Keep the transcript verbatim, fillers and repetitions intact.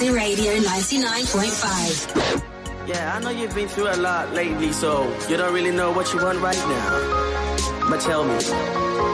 Easy Radio ninety-nine point five. Yeah, I know you've been through a lot lately, so you don't really know what you want right now. But tell me,